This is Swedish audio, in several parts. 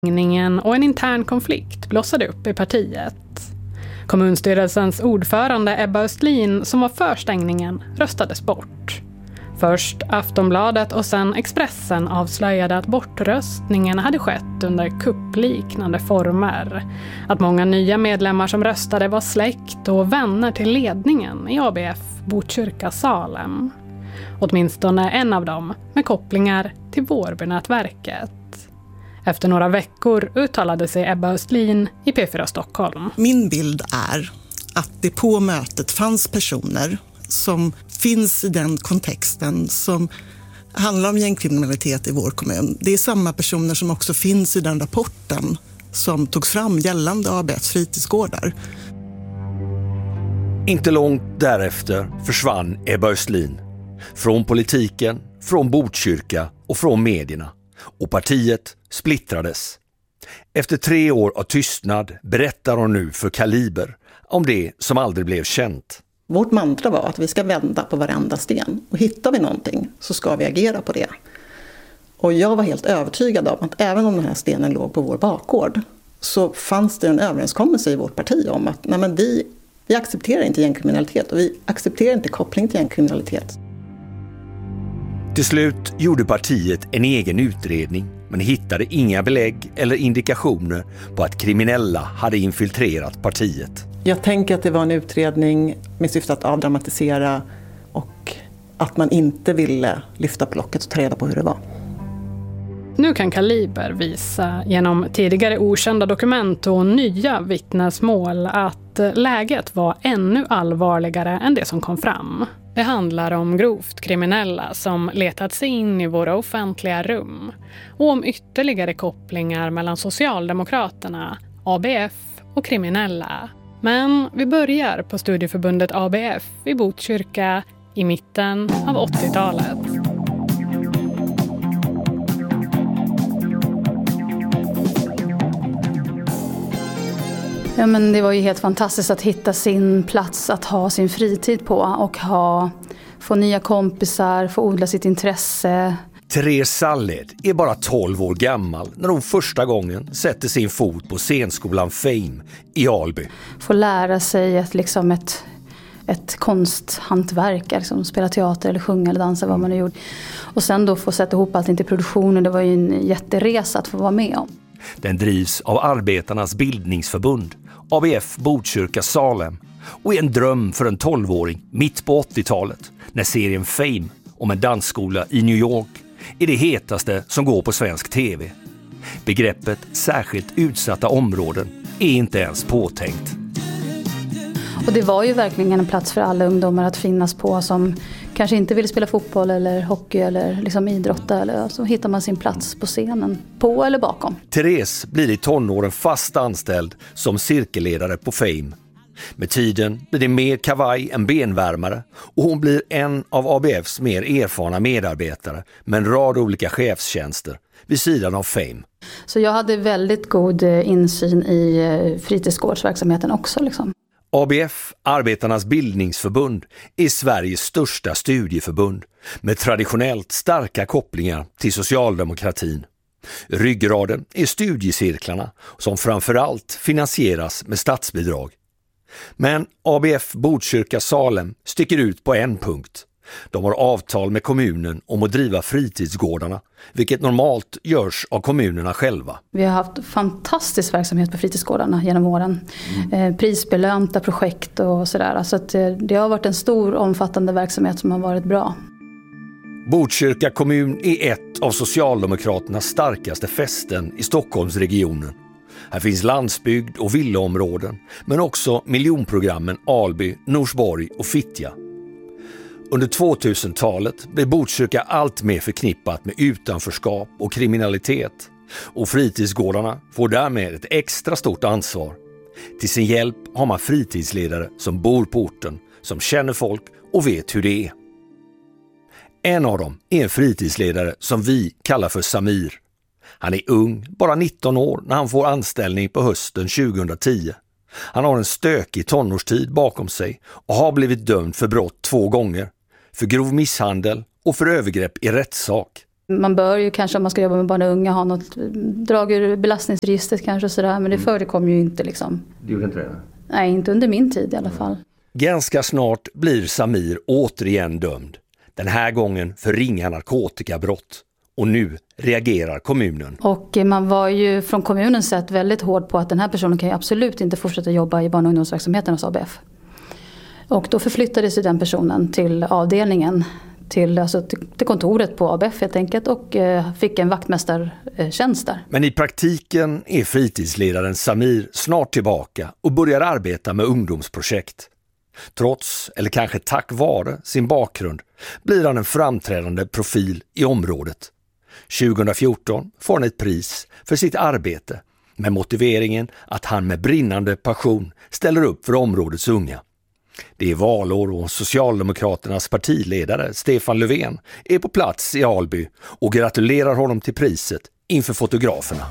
och en intern konflikt blossade upp i partiet. Kommunstyrelsens ordförande Ebba Östlin, som var för stängningen, röstades bort. Först Aftonbladet och sen Expressen avslöjade att bortröstningen hade skett under kuppliknande former. Att många nya medlemmar som röstade var släkt och vänner till ledningen i ABF Botkyrka Salem. Åtminstone en av dem med kopplingar till Vårbynätverket. Efter några veckor uttalade sig Ebba Östlin i P4 Stockholm. Min bild är att det på mötet fanns personer som finns i den kontexten som handlar om gängkriminalitet i vår kommun. Det är samma personer som också finns i den rapporten som togs fram gällande ABFs fritidsgårdar. Inte långt därefter försvann Ebba Östlin. Från politiken, från Botkyrka och från medierna. Och partiet splittrades. Efter 3 år av tystnad berättar hon nu för Kaliber om det som aldrig blev känt. Vårt mantra var att vi ska vända på varenda sten. Och hittar vi någonting så ska vi agera på det. Och jag var helt övertygad om att även om den här stenen låg på vår bakgård så fanns det en överenskommelse i vårt parti om att nej men vi accepterar inte gängkriminalitet och vi accepterar inte koppling till gängkriminalitet. Till slut gjorde partiet en egen utredning men hittade inga belägg eller indikationer på att kriminella hade infiltrerat partiet. Jag tänker att det var en utredning med syfte att avdramatisera och att man inte ville lyfta på locket och ta reda på hur det var. Nu kan Kaliber visa genom tidigare okända dokument och nya vittnesmål att läget var ännu allvarligare än det som kom fram. Det handlar om grovt kriminella som letat sig in i våra offentliga rum och om ytterligare kopplingar mellan Socialdemokraterna, ABF och kriminella. Men vi börjar på studieförbundet ABF i Botkyrka i mitten av 80-talet. Ja, men det var ju helt fantastiskt att hitta sin plats att ha sin fritid på och få nya kompisar, få odla sitt intresse. Therese Salled är bara 12 år gammal när hon första gången sätter sin fot på scenskolan Fame i Alby. Få lära sig ett konsthantverk, liksom spela teater eller sjunga eller dansa, vad man har gjort. Och sen då få sätta ihop allting till produktionen, det var ju en jätteresa att få vara med om. Den drivs av Arbetarnas bildningsförbund, ABF Botkyrka Salem, och är en dröm för en 12-åring mitt på 80-talet när serien Fame om en dansskola i New York är det hetaste som går på svensk tv. Begreppet särskilt utsatta områden är inte ens påtänkt. Och det var ju verkligen en plats för alla ungdomar att finnas på som kanske inte vill spela fotboll eller hockey eller liksom idrotta. Eller så hittar man sin plats på scenen, på eller bakom. Therese blir i tonåren fast anställd som cirkelledare på Fame. Med tiden blir det mer kavaj än benvärmare och hon blir en av ABFs mer erfarna medarbetare med en rad olika chefstjänster vid sidan av Fame. Så jag hade väldigt god insyn i fritidsgårdsverksamheten också liksom. ABF, Arbetarnas bildningsförbund, är Sveriges största studieförbund med traditionellt starka kopplingar till socialdemokratin. Ryggraden är studiecirklarna som framförallt finansieras med statsbidrag. Men ABF Botkyrka Salem sticker ut på en punkt. De har avtal med kommunen om att driva fritidsgårdarna, vilket normalt görs av kommunerna själva. Vi har haft fantastisk verksamhet på fritidsgårdarna genom åren. Prisbelönta projekt och sådär. Så att det har varit en stor omfattande verksamhet som har varit bra. Botkyrka kommun är ett av Socialdemokraternas starkaste fästen i Stockholmsregionen. Här finns landsbygd och villaområden, men också miljonprogrammen Alby, Norsborg och Fittja. Under 2000-talet blev Botkyrka allt mer förknippat med utanförskap och kriminalitet. Och fritidsgårdarna får därmed ett extra stort ansvar. Till sin hjälp har man fritidsledare som bor på orten, som känner folk och vet hur det är. En av dem är en fritidsledare som vi kallar för Samir. Han är ung, bara 19 år när han får anställning på hösten 2010. Han har en stökig tonårstid bakom sig och har blivit dömd för brott 2 gånger. För grov misshandel och för övergrepp i rättssak. Man bör ju kanske, om man ska jobba med barn och unga, ha något drag ur belastningsregistret kanske och sådär. Men det förekommer ju inte liksom. Du gjorde inte det? Nej, inte under min tid i alla fall. Ganska snart blir Samir återigen dömd. Den här gången för ringa narkotikabrott. Och nu reagerar kommunen. Och man var ju från kommunens sett väldigt hård på att den här personen kan ju absolut inte fortsätta jobba i barn- och ungdomsverksamheten hos ABF. Och då förflyttades ju den personen till avdelningen, till kontoret på ABF helt enkelt, och fick en vaktmästartjänst där. Men i praktiken är fritidsledaren Samir snart tillbaka och börjar arbeta med ungdomsprojekt. Trots, eller kanske tack vare, sin bakgrund blir han en framträdande profil i området. 2014 får han ett pris för sitt arbete med motiveringen att han med brinnande passion ställer upp för områdets unga. Det är valår och Socialdemokraternas partiledare Stefan Löfven är på plats i Alby och gratulerar honom till priset inför fotograferna.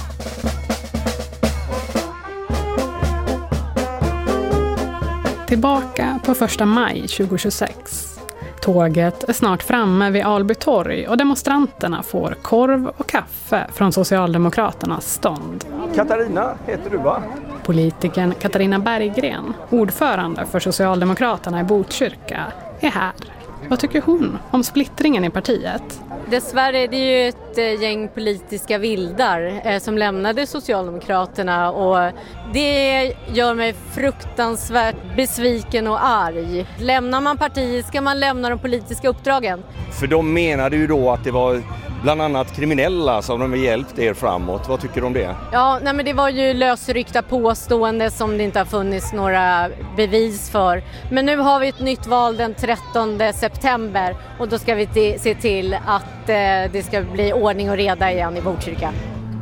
Tillbaka på 1 maj 2026. Tåget är snart framme vid Alby torg och demonstranterna får korv och kaffe från Socialdemokraternas stånd. Katarina heter du, va? Politikern Katarina Berggren, ordförande för Socialdemokraterna i Botkyrka, är här. Vad tycker hon om splittringen i partiet? Dessvärre är det ju ett gäng politiska vildar som lämnade Socialdemokraterna, och det gör mig fruktansvärt besviken och arg. Lämnar man partiet ska man lämna de politiska uppdragen. För de menade ju då att det var bland annat kriminella som de har hjälpt er framåt. Vad tycker du om det? Ja, nej, men det var ju lösryckta påstående som det inte har funnits några bevis för. Men nu har vi ett nytt val den 13 september och då ska vi se till att det ska bli ordning och reda igen i Botkyrka.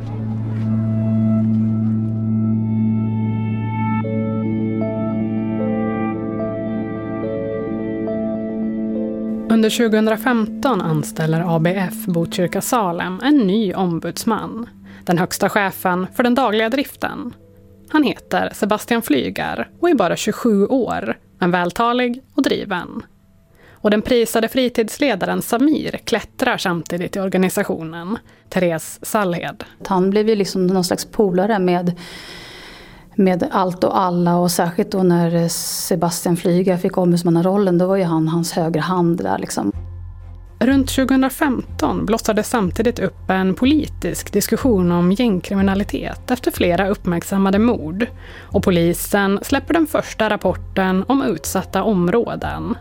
Under 2015 anställer ABF Botkyrka Salem en ny ombudsman, den högsta chefen för den dagliga driften. Han heter Sebastian Flygar och är bara 27 år, men vältalig och driven. Och den prisade fritidsledaren Samir klättrar samtidigt i organisationen, Therese Sallhed. Han blev ju liksom någon slags polare med allt och alla, och särskilt då när Sebastian Flygar fick ombudsmannarollen, då var ju han hans högra hand där liksom. Runt 2015 blossade samtidigt upp en politisk diskussion om gängkriminalitet efter flera uppmärksammade mord, och polisen släpper den första rapporten om utsatta områden.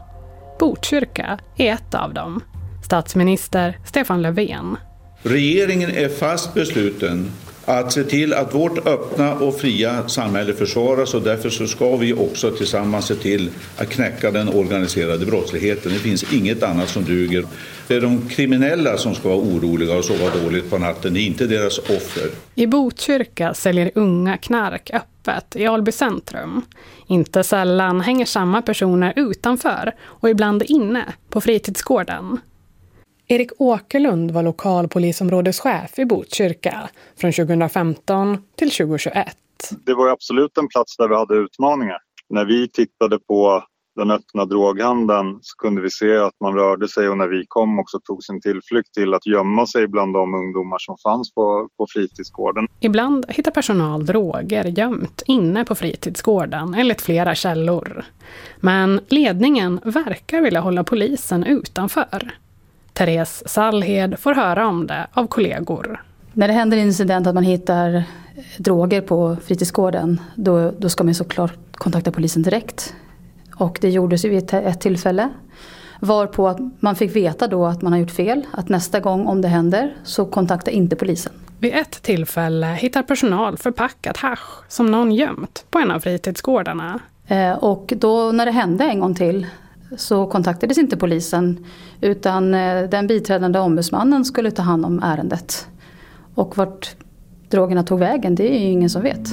Botkyrka är ett av dem. Statsminister Stefan Löfven. Regeringen är fast besluten att se till att vårt öppna och fria samhälle försvaras, och därför så ska vi också tillsammans se till att knäcka den organiserade brottsligheten. Det finns inget annat som duger. Det är de kriminella som ska vara oroliga och sova dåligt på natten, det är inte deras offer. I Botkyrka säljer unga knark öppet i Alby centrum. Inte sällan hänger samma personer utanför och ibland inne på fritidsgården. Erik Åkerlund var lokalpolisområdeschef i Botkyrka från 2015 till 2021. Det var absolut en plats där vi hade utmaningar. När vi tittade på den öppna droghandeln så kunde vi se att man rörde sig, och när vi kom också tog sin tillflykt till att gömma sig bland de ungdomar som fanns på fritidsgården. Ibland hittar personal droger gömt inne på fritidsgården enligt flera källor. Men ledningen verkar vilja hålla polisen utanför. Therese Sallhed får höra om det av kollegor. När det händer en incident att man hittar droger på fritidsgården, då ska man såklart kontakta polisen direkt. Och det gjordes ju vid ett tillfälle, varpå att man fick veta då att man har gjort fel. Att nästa gång om det händer så kontakta inte polisen. Vid ett tillfälle hittar personal förpackat hasch som någon gömt på en av fritidsgårdarna. Och då när det hände en gång till så kontaktades inte polisen, utan den biträdande ombudsmannen skulle ta hand om ärendet. Och vart drogerna tog vägen, det är ju ingen som vet.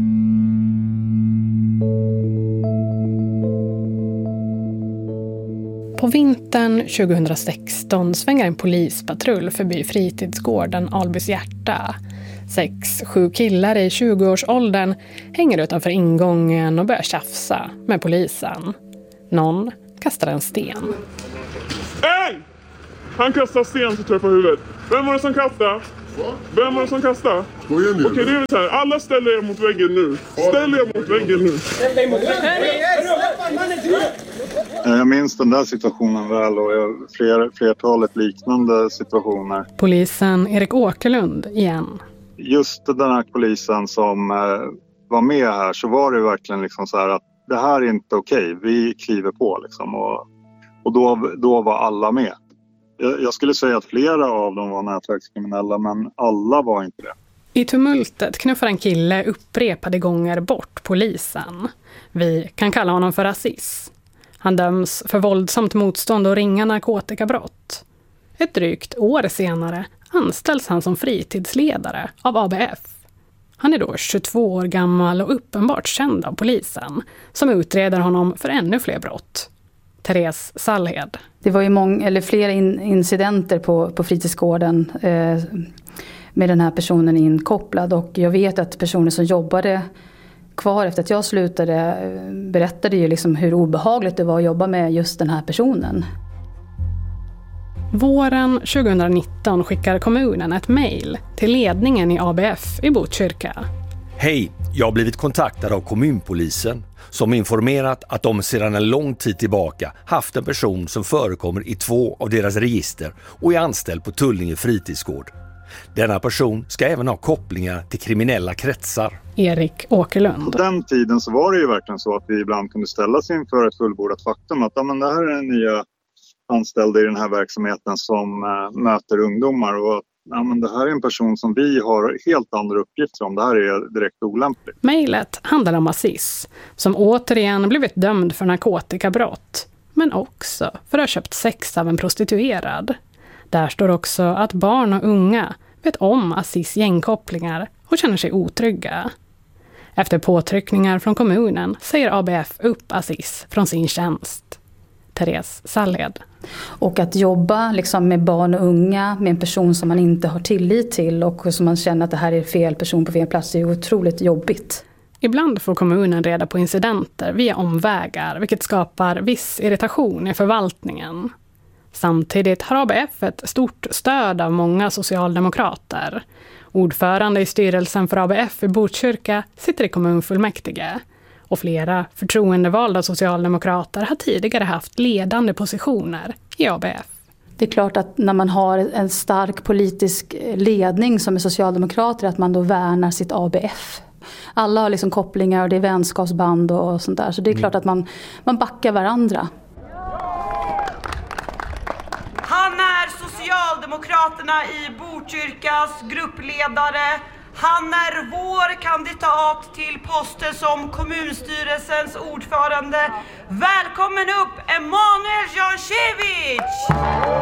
På vintern 2016 svänger en polispatrull förbi fritidsgården Albys hjärta. 6-7 killar i 20-årsåldern hänger utanför ingången och börjar tjafsa med polisen. Någon kastar en sten. Hej! Han kastar sten så träffar huvudet. Vem var det som kastade? Vem var det som kastade? Okej, det är så här. Alla ställer er mot väggen nu. Ställ er mot väggen nu. Jag minns den där situationen väl och flertalet liknande situationer. Polisen Erik Åkerlund igen. Just den här polisen som var med här, så var det verkligen liksom så här att det här är inte okej. Vi kliver på liksom, och då var alla med. Jag skulle säga att flera av dem var nätverkskriminella, men alla var inte det. I tumultet knuffar en kille upprepade gånger bort polisen. Vi kan kalla honom för Aziz. Han döms för våldsamt motstånd och ringa narkotikabrott. Ett drygt år senare anställs han som fritidsledare av ABF. Han är då 22 år gammal och uppenbart känd av polisen, som utreder honom för ännu fler brott. Therese Sallhed. Det var ju flera incidenter på fritidsgården med den här personen inkopplad, och jag vet att personer som jobbade kvar efter att jag slutade berättade ju liksom hur obehagligt det var att jobba med just den här personen. Våren 2019 skickar kommunen ett mejl till ledningen i ABF i Botkyrka. Hej, jag har blivit kontaktad av kommunpolisen som informerat att de sedan en lång tid tillbaka haft en person som förekommer i 2 av deras register och är anställd på Tullinge fritidsgård. Denna person ska även ha kopplingar till kriminella kretsar. Erik Åkerlund. På den tiden så var det ju verkligen så att vi ibland kunde ställas inför ett fullbordat faktum att det här är en nya anställda i den här verksamheten som möter ungdomar, och det här är en person som vi har helt andra uppgifter om. Det här är direkt olämpligt. Mejlet handlar om Aziz, som återigen blivit dömd för narkotikabrott, men också för att ha köpt sex av en prostituerad. Där står också att barn och unga vet om Aziz gängkopplingar och känner sig otrygga. Efter påtryckningar från kommunen säger ABF upp Aziz från sin tjänst. Therese Sallhed. Och att jobba liksom med barn och unga med en person som man inte har tillit till och som man känner att det här är fel person på fel plats är otroligt jobbigt. Ibland får kommunen reda på incidenter via omvägar, vilket skapar viss irritation i förvaltningen. Samtidigt har ABF ett stort stöd av många socialdemokrater. Ordförande i styrelsen för ABF i Botkyrka sitter i kommunfullmäktige. Och flera förtroendevalda socialdemokrater har tidigare haft ledande positioner i ABF. Det är klart att när man har en stark politisk ledning som är socialdemokrater, att man då värnar sitt ABF. Alla har liksom kopplingar och det är vänskapsband och sånt där. Så det är klart att man backar varandra. Han är Socialdemokraterna i Botkyrkas gruppledare. Han är vår kandidat till posten som kommunstyrelsens ordförande. Välkommen upp, Emanuel Jankiewicz!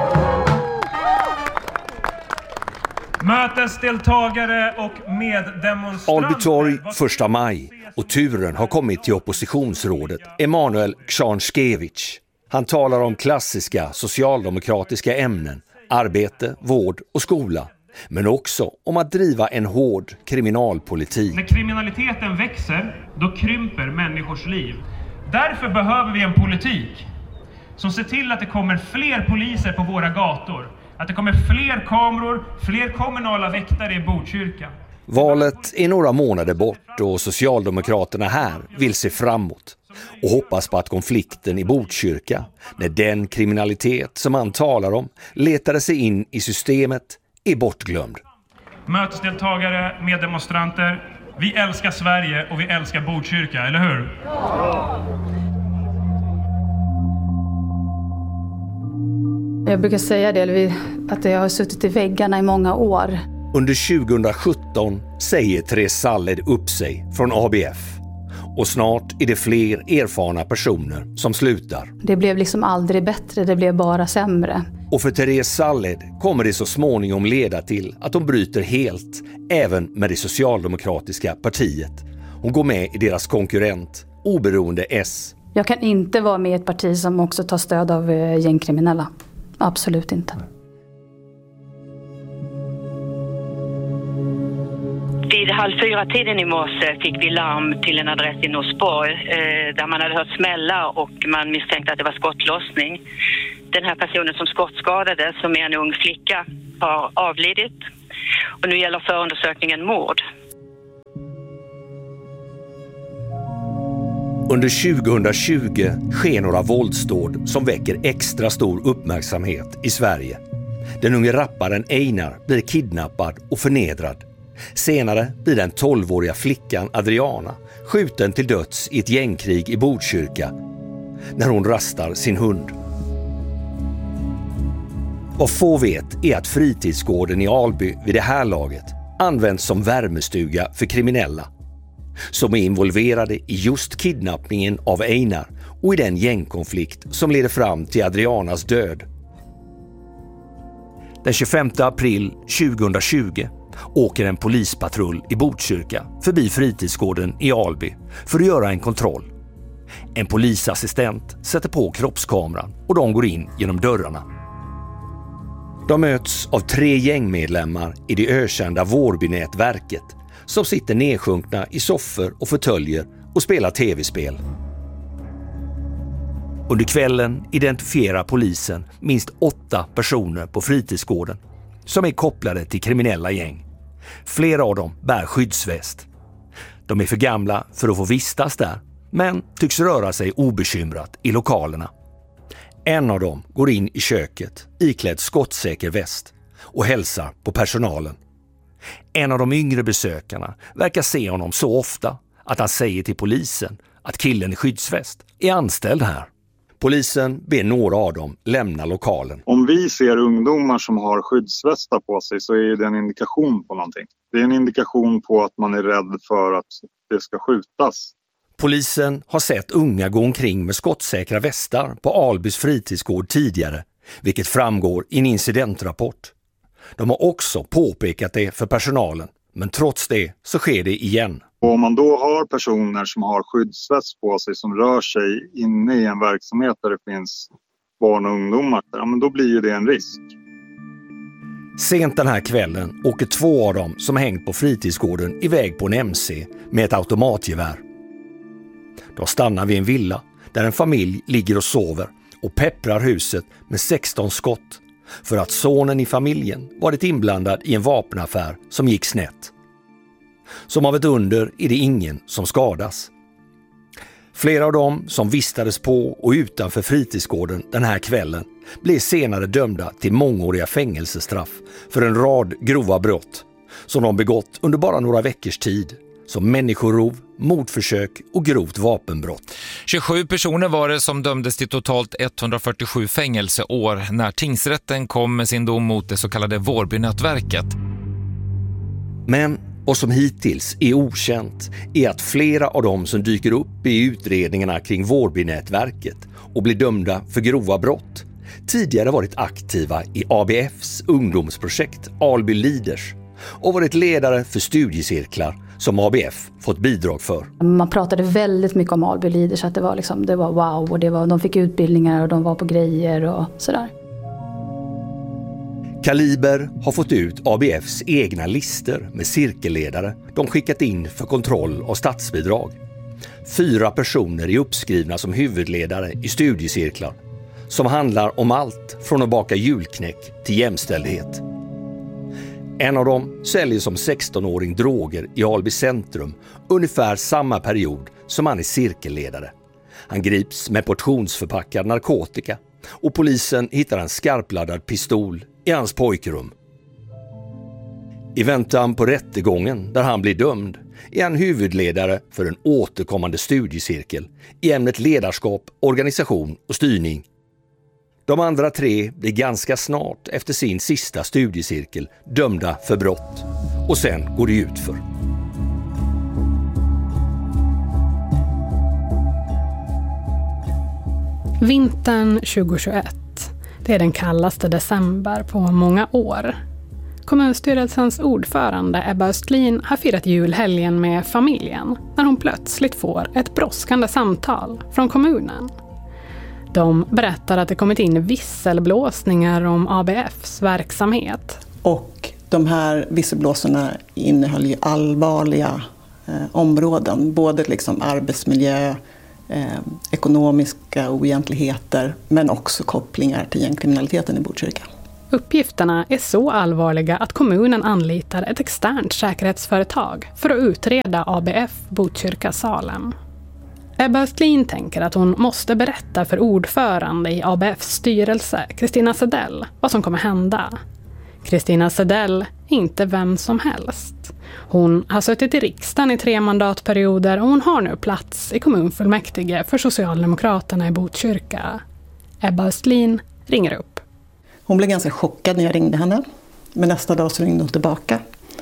Mötesdeltagare och meddemonstranter. Albytorg 1 maj och turen har kommit till oppositionsrådet Emanuel Jankiewicz. Han talar om klassiska socialdemokratiska ämnen, arbete, vård och skola. Men också om att driva en hård kriminalpolitik. När kriminaliteten växer, då krymper människors liv. Därför behöver vi en politik som ser till att det kommer fler poliser på våra gator. Att det kommer fler kameror, fler kommunala väktare i Botkyrka. Valet är några månader bort och Socialdemokraterna här vill se framåt. Och hoppas på att konflikten i Botkyrka, när den kriminalitet som man talar om letade sig in i systemet, är bortglömd. Mötesdeltagare, meddemonstranter, vi älskar Sverige och vi älskar Botkyrka, eller hur? Jag brukar säga det, att jag har suttit i väggarna i många år. Under 2017 säger Therese Sallhed upp sig från ABF. Och snart är det fler erfarna personer som slutar. Det blev liksom aldrig bättre, det blev bara sämre. Och för Therese Sallhed kommer det så småningom leda till att de bryter helt, även med det socialdemokratiska partiet. Hon går med i deras konkurrent, oberoende S. Jag kan inte vara med i ett parti som också tar stöd av gängkriminella. Absolut inte. Vid 3:30 i morse fick vi larm till en adress i Norsborg där man hade hört smälla och man misstänkte att det var skottlossning. Den här personen som skottskadades, som är en ung flicka, har avlidit. Och nu gäller förundersökningen mord. Under 2020 sker några våldsdåd som väcker extra stor uppmärksamhet i Sverige. Den unge rapparen Einar blir kidnappad och förnedrad. Senare blir den 12-åriga flickan Adriana skjuten till döds i ett gängkrig i Botkyrka när hon rastar sin hund. Vad få vet är att fritidsgården i Alby vid det här laget används som värmestuga för kriminella som är involverade i just kidnappningen av Einar och i den gängkonflikt som leder fram till Adrianas död. Den 25 april 2020 åker en polispatrull i Botkyrka förbi fritidsgården i Alby för att göra en kontroll. En polisassistent sätter på kroppskameran och de går in genom dörrarna. De möts av 3 gängmedlemmar i det ökända Vårbynätverket som sitter nedsjunkna i soffor och fåtöljer och spelar tv-spel. Under kvällen identifierar polisen minst 8 personer på fritidsgården som är kopplade till kriminella gäng. Flera av dem bär skyddsväst. De är för gamla för att få vistas där, men tycks röra sig obekymrat i lokalerna. En av dem går in i köket iklädd skottsäker väst och hälsar på personalen. En av de yngre besökarna verkar se honom så ofta att han säger till polisen att killen i skyddsväst är anställd här. Polisen ber några av dem lämna lokalen. Om vi ser ungdomar som har skyddsvästar på sig så är det en indikation på någonting. Det är en indikation på att man är rädd för att det ska skjutas. Polisen har sett unga gå omkring med skottsäkra västar på Albys fritidsgård tidigare, vilket framgår i en incidentrapport. De har också påpekat det för personalen, men trots det så sker det igen. Och om man då har personer som har skyddsväst på sig som rör sig inne i en verksamhet där det finns barn och ungdomar, ja, men då blir ju det en risk. Sent den här kvällen åker 2 av dem som hängt på fritidsgården iväg på en MC med ett automatgevär. De stannar vid en villa där en familj ligger och sover och pepprar huset med 16 skott för att sonen i familjen varit inblandad i en vapenaffär som gick snett. Som av ett under är det ingen som skadas. Flera av dem som vistades på och utanför fritidsgården den här kvällen blev senare dömda till mångåriga fängelsestraff för en rad grova brott som de begått under bara några veckors tid, som människorov, mordförsök och grovt vapenbrott. 27 personer var det som dömdes till totalt 147 fängelseår när tingsrätten kom med sin dom mot det så kallade Vårbynätverket. Men vad som hittills är okänt är att flera av dem som dyker upp i utredningarna kring Vårbynätverket och blir dömda för grova brott tidigare varit aktiva i ABFs ungdomsprojekt Alby Leaders och varit ledare för studiecirklar som ABF fått bidrag för. Man pratade väldigt mycket om Alby Leaders, att det var wow, och de fick utbildningar och de var på grejer och sådär. Kaliber har fått ut ABFs egna lister med cirkelledare de skickat in för kontroll av statsbidrag. 4 personer är uppskrivna som huvudledare i studiecirklar som handlar om allt från att baka julknäck till jämställdhet. En av dem säljer som 16-åring droger i Alby centrum ungefär samma period som han är cirkelledare. Han grips med portionsförpackad narkotika och polisen hittar en skarpladdad pistol i hans pojkrum. I väntan på rättegången där han blir dömd är han huvudledare för en återkommande studiecirkel i ämnet ledarskap, organisation och styrning. De andra 3 blir ganska snart efter sin sista studiecirkel dömda för brott och sen går det utför. Vintern 2021. Det är den kallaste december på många år. Kommunstyrelsens ordförande Ebba Östlin har firat julhelgen med familjen när hon plötsligt får ett brådskande samtal från kommunen. De berättar att det kommit in visselblåsningar om ABFs verksamhet. Och de här visselblåsarna innehöll ju allvarliga områden. Både liksom arbetsmiljö, ekonomiska oegentligheter, men också kopplingar till gängkriminaliteten i Botkyrka. Uppgifterna är så allvarliga att kommunen anlitar ett externt säkerhetsföretag för att utreda ABF Botkyrka Salem. Ebba Östlin tänker att hon måste berätta för ordförande i ABFs styrelse, Kristina Sedell, vad som kommer hända. Kristina Sedell är inte vem som helst. Hon har suttit i riksdagen i 3 mandatperioder och hon har nu plats i kommunfullmäktige för Socialdemokraterna i Botkyrka. Ebba Östlin ringer upp. Hon blev ganska chockad när jag ringde henne. Men nästa dag så ringde hon tillbaka.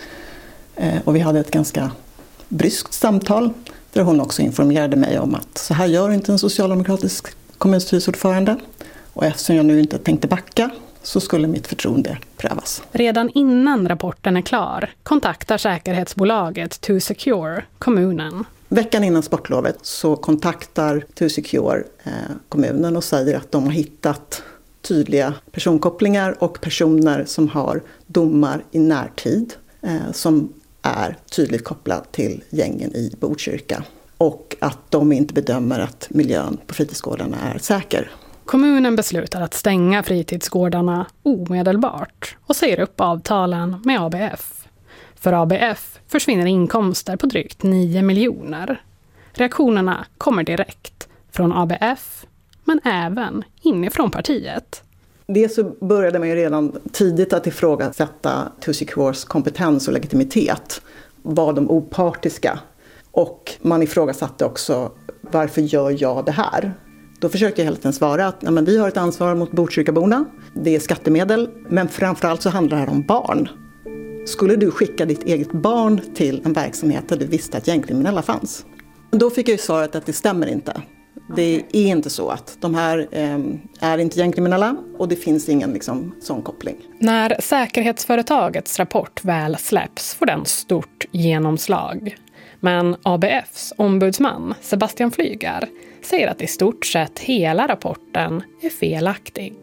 Och vi hade ett ganska bryskt samtal. Där hon också informerade mig om att så här gör inte en socialdemokratisk kommunstyrelseordförande. Och eftersom jag nu inte tänkte backa så skulle mitt förtroende prövas. Redan innan rapporten är klar kontaktar säkerhetsbolaget 2Secure kommunen. Veckan innan sportlovet så kontaktar 2Secure kommunen och säger att de har hittat tydliga personkopplingar och personer som har domar i närtid som är tydligt kopplat till gängen i Botkyrka. Och att de inte bedömer att miljön på fritidsgårdarna är säker. Kommunen beslutar att stänga fritidsgårdarna omedelbart och säger upp avtalen med ABF. För ABF försvinner inkomster på drygt 9 miljoner. Reaktionerna kommer direkt från ABF men även inifrån partiet. Det så började man ju redan tidigt att ifrågasätta 2Secures kompetens och legitimitet. Var de opartiska? Och man ifrågasatte också varför gör jag det här? Då försökte jag hela tiden svara att men vi har ett ansvar mot Botkyrkaborna. Det är skattemedel, men framförallt så handlar det här om barn. Skulle du skicka ditt eget barn till en verksamhet där du visste att gängkriminella fanns? Då fick jag ju svaret att det stämmer inte. Det är inte så att de här är inte gängkriminella och det finns ingen sån koppling. När säkerhetsföretagets rapport väl släpps får den stort genomslag. Men ABFs ombudsman Sebastian Flyger säger att i stort sett hela rapporten är felaktig.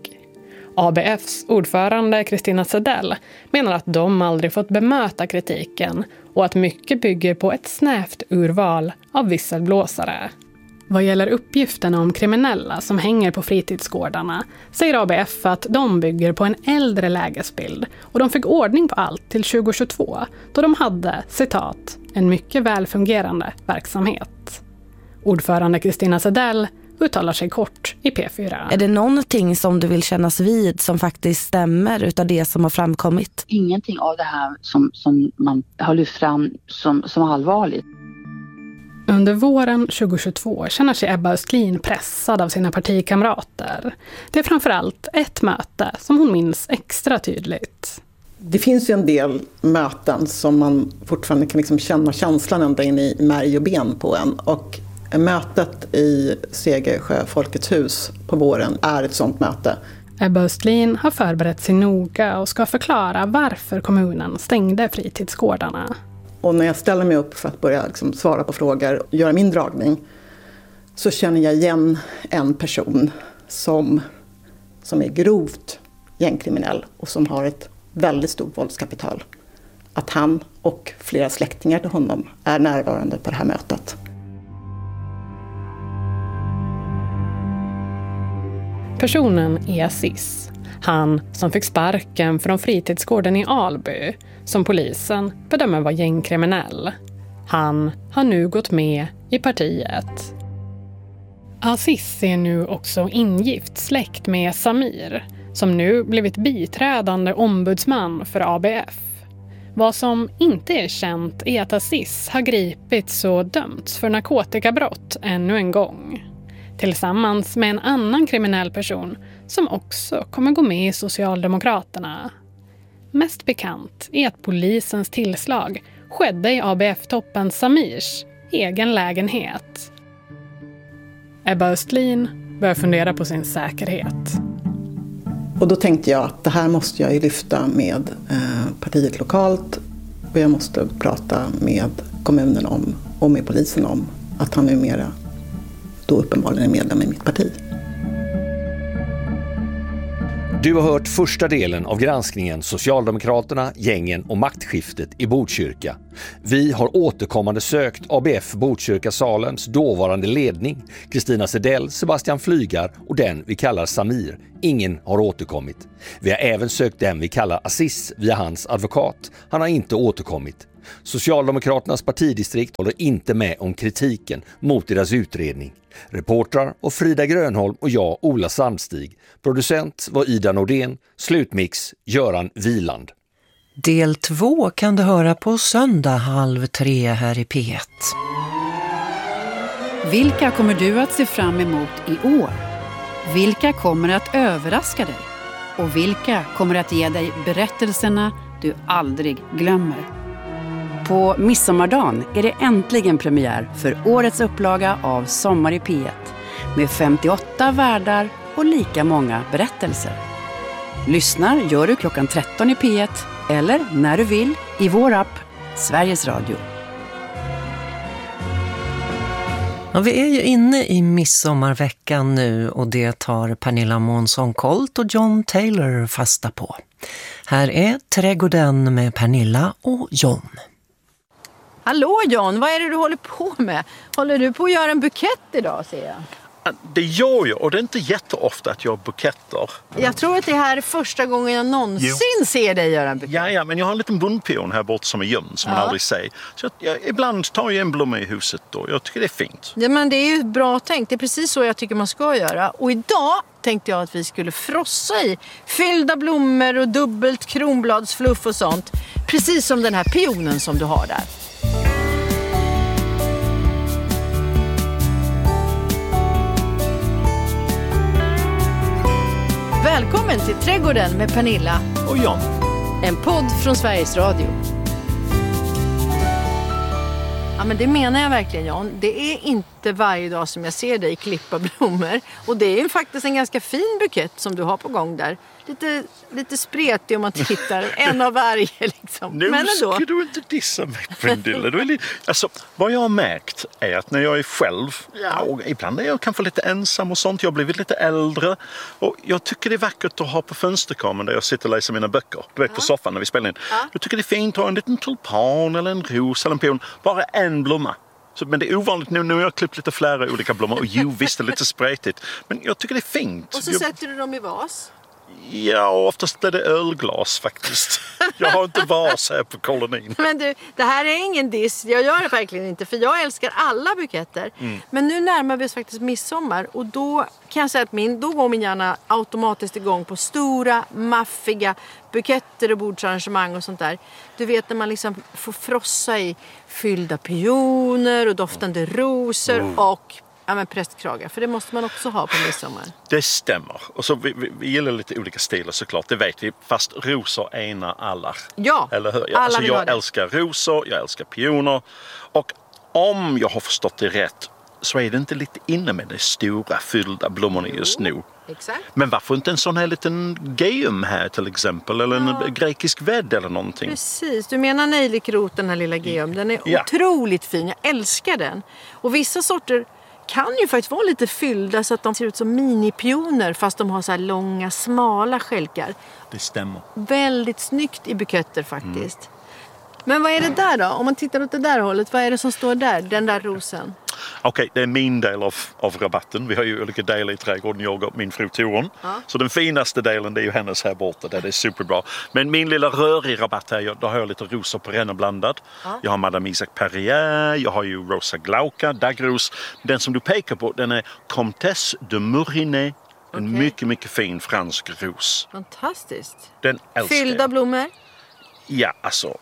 ABFs ordförande Kristina Sedell menar att de aldrig fått bemöta kritiken och att mycket bygger på ett snävt urval av visselblåsare. Vad gäller uppgifterna om kriminella som hänger på fritidsgårdarna säger ABF att de bygger på en äldre lägesbild och de fick ordning på allt till 2022 då de hade, citat, en mycket välfungerande verksamhet. Ordförande Kristina Sedell uttalar sig kort i P4. Är det någonting som du vill kännas vid som faktiskt stämmer utav det som har framkommit? Ingenting av det här som man har lyft fram som allvarligt. Under våren 2022 känner sig Ebba Östlin pressad av sina partikamrater. Det är framförallt ett möte som hon minns extra tydligt. Det finns ju en del möten som man fortfarande kan känna känslan ända in i märg och ben på en. Och mötet i Segersjö Folkets hus på våren är ett sånt möte. Ebba Östlin har förberett sig noga och ska förklara varför kommunen stängde fritidsgårdarna. Och när jag ställer mig upp för att börja svara på frågor och göra min dragning så känner jag igen en person som är grovt gängkriminell och som har ett väldigt stort våldskapital. Att han och flera släktingar till honom är närvarande på det här mötet. Personen är Aziz. Han som fick sparken från fritidsgården i Alby som polisen bedömer var gängkriminell. Han har nu gått med i partiet. Aziz är nu också ingift släkt med Samir som nu blivit biträdande ombudsman för ABF. Vad som inte är känt är att Aziz har gripits och dömts för narkotikabrott ännu en gång. Tillsammans med en annan kriminell person som också kommer gå med i Socialdemokraterna. Mest bekant är att polisens tillslag skedde i ABF-toppen Samirs egen lägenhet. Ebba Östlin börjar fundera på sin säkerhet. Och då tänkte jag att det här måste jag ju lyfta med partiet lokalt. Och jag måste prata med kommunen om och med polisen om att han numera då uppenbarligen är medlem i mitt parti. Du har hört första delen av granskningen Socialdemokraterna, gängen och maktskiftet i Botkyrka. Vi har återkommande sökt ABF Botkyrka Salems dåvarande ledning, Kristina Sedell, Sebastian Flygar och den vi kallar Samir. Ingen har återkommit. Vi har även sökt den vi kallar Aziz via hans advokat. Han har inte återkommit. Socialdemokraternas partidistrikt håller inte med om kritiken mot deras utredning. Reportrar och Frida Grönholm och jag, Ola Sandstig. Producent var Ida Nordén. Slutmix Göran Wieland. Del 2 kan du höra på söndag 2:30 här i P1. Vilka kommer du att se fram emot i år? Vilka kommer att överraska dig? Och vilka kommer att ge dig berättelserna du aldrig glömmer? På midsommardagen är det äntligen premiär för årets upplaga av Sommar i P1 med 58 värdar och lika många berättelser. Lyssnar gör du klockan 13 i P1 eller när du vill i vår app Sveriges Radio. Ja, vi är ju inne i midsommarveckan nu och det tar Pernilla Månsson-Colt och John Taylor fasta på. Här är Trädgården med Pernilla och John. Hallå John, vad är det du håller på med? Håller du på att göra en bukett idag, ser jag? Det gör jag, och det är inte jätteofta att jag gör buketter. Jag tror att det här är första gången jag någonsin ser dig göra en bukett. Ja, men jag har en liten bundpion här borta som är gömd, som man aldrig säger. Så ibland tar jag en blomma i huset då. Jag tycker det är fint. Ja, men det är ju bra tänkt. Det är precis så jag tycker man ska göra. Och idag tänkte jag att vi skulle frossa i fyllda blommor och dubbelt kronbladsfluff och sånt. Precis som den här pionen som du har där. Välkommen till Trädgården med Pernilla och John. En podd från Sveriges Radio. Ja, men det menar jag verkligen, John. Det är inte varje dag som jag ser dig klippa blommor. Och det är faktiskt en ganska fin bukett som du har på gång där. Lite spretig om man tittar. En av varje liksom. Nu ska du inte dissa mig, Pernilla. Alltså, vad jag har märkt är att när jag är själv, och ibland är jag kanske lite ensam och sånt, jag har blivit lite äldre. Och jag tycker det är vackert att ha på fönsterkameran där jag sitter och läser mina böcker. Du vet, på soffan när vi spelar in. Jag tycker det är fint att ha en liten tulpan eller en ros eller en pion. Bara en blomma. Men det är ovanligt nu har jag klippt lite flera olika blommor. Och visst är det lite spretigt. Men jag tycker det är fint. Och så sätter du dem i vas? Ja, oftast blir det ölglas faktiskt. Jag har inte vas här på kolonin. Men du, det här är ingen diss. Jag gör det verkligen inte, för jag älskar alla buketter. Men nu närmar vi oss faktiskt midsommar. Och då kan jag säga att då går min hjärna automatiskt igång på stora, maffiga buketter och bordsarrangemang och sånt där. Du vet när man liksom får frossa i fyllda pioner och doftande rosor och prästkragar, för det måste man också ha på midsommar. Det stämmer. Och så vi gillar lite olika stilar såklart, det vet vi. Fast rosor enar alla. Ja, eller hur? alla vill ha jag det. älskar rosor, jag älskar pioner. Och om jag har förstått det rätt så är det inte lite inne med de stora fyllda blommorna just nu. Exakt. Men varför inte en sån här liten geum här till exempel? Eller en grekisk vädd eller någonting? Precis, du menar nejlikrot, den här lilla geum. Den är otroligt fin, jag älskar den. Och vissa sorter kan ju faktiskt vara lite fyllda så att de ser ut som minipioner fast de har så här långa, smala skälkar. Det stämmer. Väldigt snyggt i buketter faktiskt. Men vad är det där då? Om man tittar åt det där hållet, vad är det som står där? Den där rosen? Okej, det är min del av rabatten. Vi har ju olika delar i trädgården, jag och min fru Torun. Så den finaste delen det är ju hennes här borta, där det är superbra. Men min lilla rörig rabatt här, då har jag lite rosor på renna blandad. Jag har Madame Isaac Perrier, jag har ju Rosa Glauca, daggros. Den som du pekar på, den är Comtesse de Murinet. En mycket, mycket fin fransk ros. Fantastiskt. Den älskar Fyllda blommor? Ja, alltså.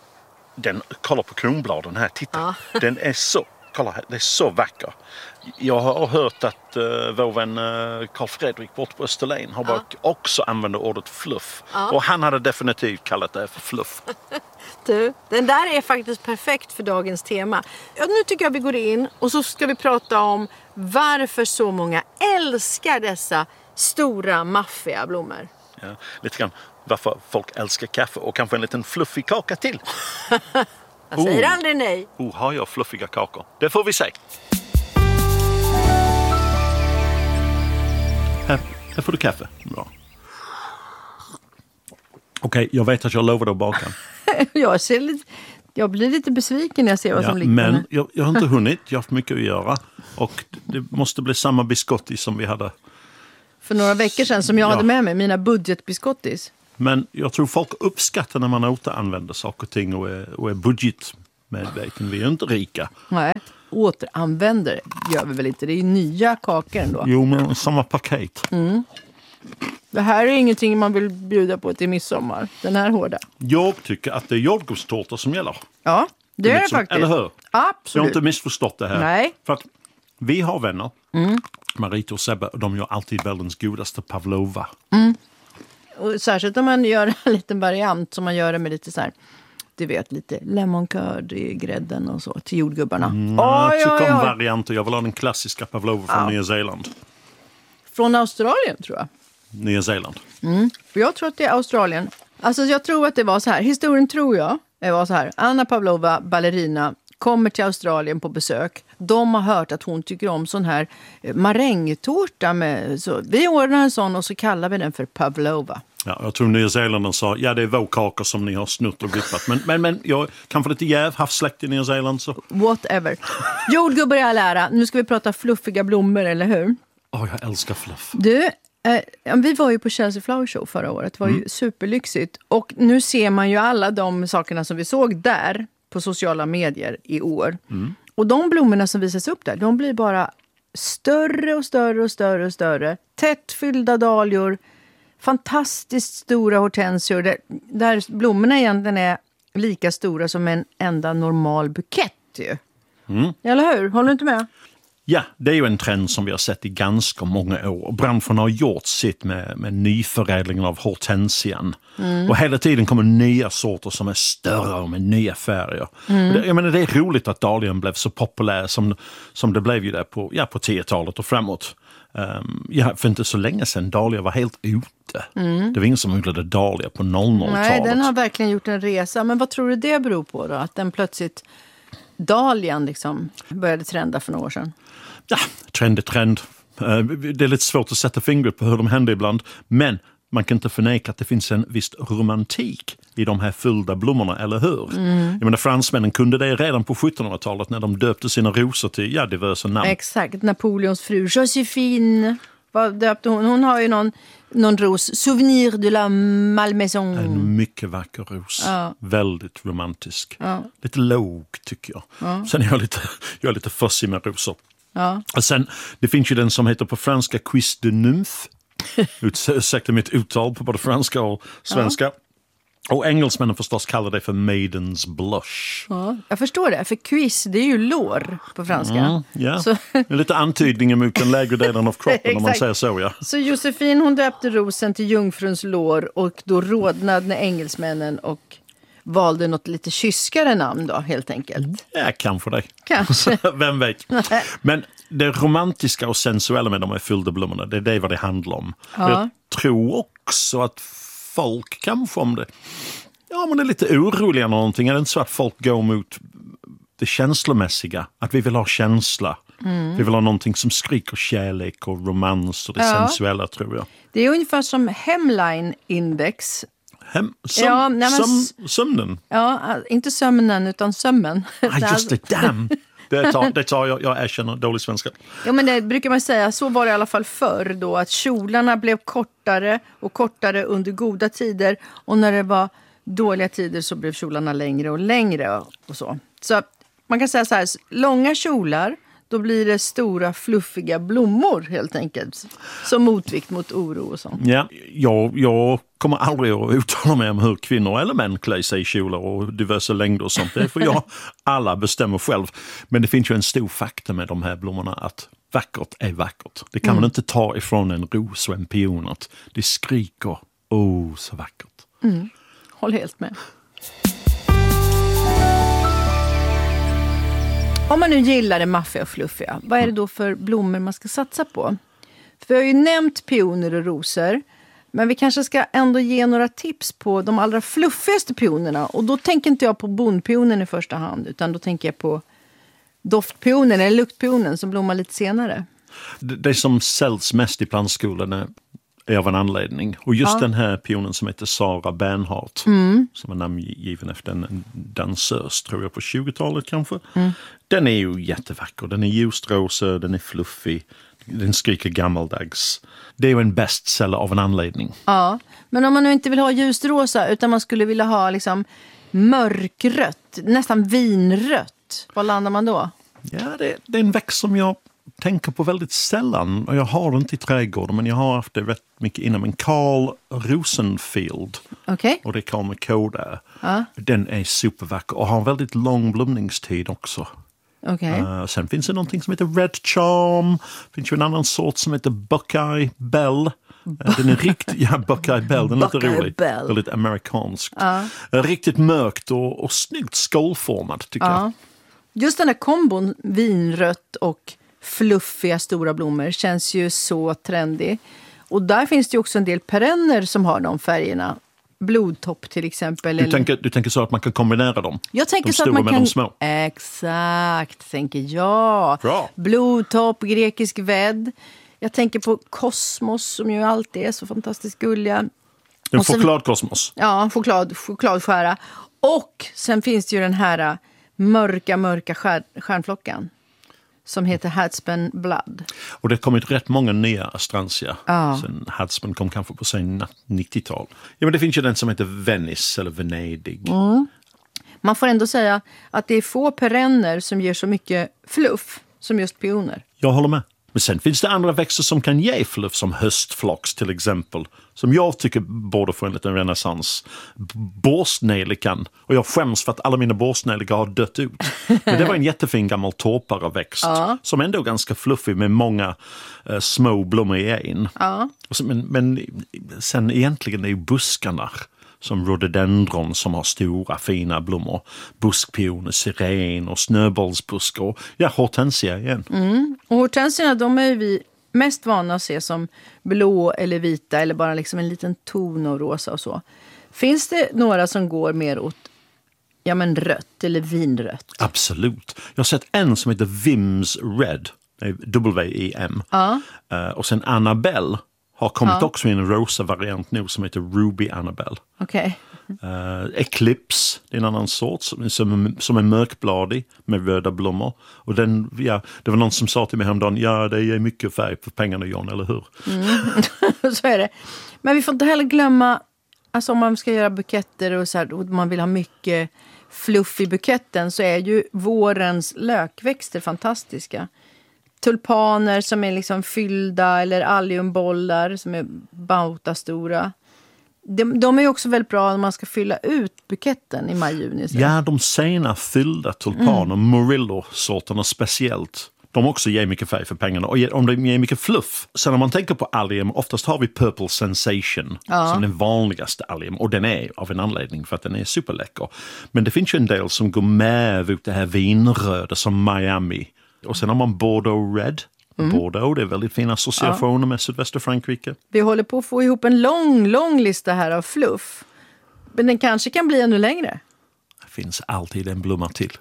Kolla på kronbladen här, titta. Den är så, kolla här, det är så vacker. Jag har hört att vår vän Carl Fredrik bort på Österlen har också använt ordet fluff. Och han hade definitivt kallat det för fluff. Du, den där är faktiskt perfekt för dagens tema. Ja, nu tycker jag vi går in och så ska vi prata om varför så många älskar dessa stora, maffiga blommor. Ja, lite grann varför folk älskar kaffe och kanske en liten fluffig kaka till. Jag säger aldrig nej. Har jag fluffiga kakor? Det får vi se. Här får du kaffe. Bra. Okej, jag vet att jag lovade att baka. Jag blir lite besviken när jag ser vad som ligger. Men jag har inte hunnit, jag har haft mycket att göra. Och det måste bli samma biscottis som vi hade. För några veckor sedan som jag hade med mig, mina budgetbiscottis. Men jag tror folk uppskattar när man återanvänder saker och ting och är budgetmedveten. Vi är inte rika. Nej, återanvänder gör vi väl inte. Det är ju nya kakor ändå. Jo, men samma paket. Det här är ingenting man vill bjuda på till midsommar. Den här hårda. Jag tycker att det är jordgubbstårta som gäller. Ja, det är det faktiskt. Eller hur? Absolut. Jag har inte missförstått det här. Nej. För att vi har vänner, Marita och Sebbe, och de gör alltid världens godaste pavlova. Och särskilt om man gör en liten variant som man gör det med lite så här, du vet, lite lemon curd i grädden och så till jordgubbarna. Jag tycker om varianter. Jag vill ha den klassiska pavlova från Nya Zeeland. Från Australien tror jag. Nya Zeeland. För jag tror att det är Australien. Alltså jag tror att det var så här. Historien tror jag det var så här. Anna Pavlova, ballerina, kommer till Australien på besök. De har hört att hon tycker om sån här marängtårta med så vi ordnar en sån och så kallar vi den för pavlova. Ja, jag tror Nya Zeeland sa, det är vår kakor som ni har snutt och glippat. Men jag kan få lite jäv, haft släkt i Nya Zeeland så. Whatever. Jordgubbar i all ära. Nu ska vi prata fluffiga blommor, eller hur? Jag älskar fluff. Du, vi var ju på Chelsea Flower Show förra året. Det var ju superlyxigt. Och nu ser man ju alla de sakerna som vi såg där på sociala medier i år. Och de blommorna som visas upp där, de blir bara större och större och större och större. Tätt fyllda dahlior, fantastiskt stora hortensior. Där blommorna egentligen är lika stora som en enda normal bukett ju. Eller hur? Håller du inte med? Ja, det är ju en trend som vi har sett i ganska många år. Branschen har gjort sitt med nyförädlingen av hortensian. Och hela tiden kommer nya sorter som är större och med nya färger. Jag menar, det är roligt att dahlian blev så populär som det blev ju där på 10-talet och framåt. För inte så länge sedan dahlia var helt ute. Det var ingen som odlade dahlia på 00-talet. Nej, den har verkligen gjort en resa. Men vad tror du det beror på då? Att den plötsligt dahlian liksom började trenda för några år sedan? Ja, trend. Det är lite svårt att sätta fingret på hur de händer ibland. Men man kan inte förneka att det finns en viss romantik i de här fyllda blommorna, eller hur? Jag menar, fransmännen kunde det redan på 1700-talet när de döpte sina rosor till diverse namn. Exakt, Napoleons fru Joséphine. Vad döpte hon? Hon har ju någon ros. Souvenir de la Malmaison. En mycket vacker ros. Ja. Väldigt romantisk. Ja. Lite låg tycker jag. Ja. Sen är jag lite fussig med rosor. Ja. Och sen, det finns ju den som heter på franska Cuisse de Nymphe. Ursäkta mitt uttal på både franska och svenska. Ja. Och engelsmännen förstås kallar det för Maiden's Blush. Ja, jag förstår det, för cuisse det är ju lår på franska. Så. Lite antydning mot den lägre delen av kroppen om man säger så, ja. Så Josefin hon döpte rosen till jungfruns lår och då rodnade engelsmännen och valde något lite kyskare namn då, helt enkelt. Ja, kanske det. Kanske. Vem vet. Men det romantiska och sensuella med de här fyllda blommorna, det är vad det handlar om. Ja. Jag tror också att folk kanske om det... Ja, men det är lite oroliga någonting. Är det inte så att folk går mot det känslomässiga? Att vi vill ha känsla. Vi vill ha någonting som skriker kärlek och romans och det sensuella, tror jag. Det är ungefär som Hemline Index. Sömnen? Ja, inte sömnen utan sömmen. Just det, damn! Det tar jag erkänner dålig svenska. Ja, men det brukar man säga, så var det i alla fall förr då, att kjolarna blev kortare och kortare under goda tider och när det var dåliga tider så blev kjolarna längre och längre och så. Så man kan säga så här, långa kjolar, då blir det stora fluffiga blommor helt enkelt. Som motvikt mot oro och sånt. Ja, jag kommer aldrig att uttala mig om hur kvinnor eller män klär sig i kjolar och diverse längder och sånt. Det får jag alla bestämma själv. Men det finns ju en stor fakta med de här blommorna att vackert är vackert. Det kan man inte ta ifrån en ros och en pion. Att det skriker, så vackert. Håll helt med. Om man nu gillar det maffiga och fluffiga, vad är det då för blommor man ska satsa på? För vi har ju nämnt pioner och rosor, men vi kanske ska ändå ge några tips på de allra fluffigaste pionerna. Och då tänker inte jag på bondpionen i första hand, utan då tänker jag på doftpionen eller luktpionen som blommar lite senare. Det som säljs mest i plantskolan är av en anledning. Och just den här pionen som heter Sara Bernhardt, som är namngiven efter en dansös, tror jag, på 20-talet kanske. Den är ju jättevacker. Den är ljust rosa, den är fluffig, den skriker gammaldags. Det är ju en bestseller av en anledning. Ja, men om man nu inte vill ha ljust rosa utan man skulle vilja ha liksom mörkrött, nästan vinrött, vad landar man då? Ja, det är en växt som jag tänker på väldigt sällan. Och jag har den inte i trädgården, men jag har haft det rätt mycket innan. Men Carl Rosenfield, och det är Carl med K där. Den är supervacker och har en väldigt lång blomningstid också. Sen finns det någonting som heter Red Charm. Det finns ju en annan sort som heter Buckeye Bell. Den är riktigt, Buckeye Bell, den är lite rolig. Väldigt amerikanskt. Riktigt mörkt och snyggt skålformad tycker jag. Just den här kombon vinrött och fluffiga stora blommor känns ju så trendig. Och där finns det ju också en del perenner som har de färgerna. Blodtopp till exempel. Du tänker så att man kan kombinera dem? Jag tänker så att man kan... De små. Exakt, tänker jag. Bra. Blodtopp, grekisk vädd. Jag tänker på kosmos som ju alltid är så fantastiskt gulliga. En chokladkosmos. Ja, chokladskära. Och sen finns det ju den här mörka stjärnflockan som heter Hadspen Blood. Och det har kommit rätt många nya astrantia. Sen Hadspen kom kanske på sig 90-tal. Ja, men det finns ju den som heter Venice eller Venedig. Man får ändå säga att det är få perenner som ger så mycket fluff som just pioner. Jag håller med. Men sen finns det andra växter som kan ge fluff, som höstflox till exempel. Som jag tycker borde få en liten renässans. Båsnelikan. Och jag skäms för att alla mina båsnelikar har dött ut. Men det var en jättefin gammal torpareväxt. Som ändå är ganska fluffig med många små blommor i en. Men sen egentligen är ju buskarna. Som rhododendron som har stora fina blommor. Buskpioner, siren och snöbollsbuskar. Och hortensia igen. Och hortensierna, de är vi mest vana att se som blå eller vita. Eller bara liksom en liten ton av rosa och så. Finns det några som går mer åt rött eller vinrött? Absolut. Jag har sett en som heter Vims Red. W-I-M. Och sen Annabelle. Har kommit också i en rosa variant nu som heter Ruby Annabelle. Eclipse, det är en annan sort som är mörkbladig med röda blommor. Och det var någon som sa till mig häromdagen, det är mycket färg för pengarna, John, eller hur? Så är det. Men vi får inte heller glömma, alltså om man ska göra buketter och så här, och man vill ha mycket fluff i buketten, så är ju vårens lökväxter fantastiska. Tulpaner som är liksom fyllda, eller alliumbollar som är bautastora. De är ju också väldigt bra när man ska fylla ut buketten i maj-juni. Ja, de sena fyllda tulpaner, Murillo-sorterna speciellt. De också ger mycket färg för pengarna. Och om de ger mycket fluff. Sen när man tänker på allium, oftast har vi Purple Sensation som den vanligaste allium. Och den är av en anledning för att den är superläcker. Men det finns ju en del som går med ut det här vinröda som Miami. Och sen har man Bordeaux Red. Bordeaux, det är väldigt fina associationer med sydvästra Frankrike. Vi håller på att få ihop en lång lista här av fluff. Men den kanske kan bli ännu längre. Det finns alltid en blomma till.